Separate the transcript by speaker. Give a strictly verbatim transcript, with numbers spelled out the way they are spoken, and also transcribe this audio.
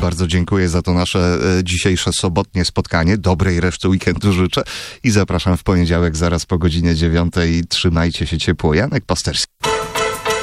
Speaker 1: bardzo dziękuję za to nasze dzisiejsze sobotnie spotkanie. Dobrej reszty weekendu życzę i zapraszam w poniedziałek zaraz po godzinie dziewiątej. Trzymajcie się ciepło. Janek Pasterski.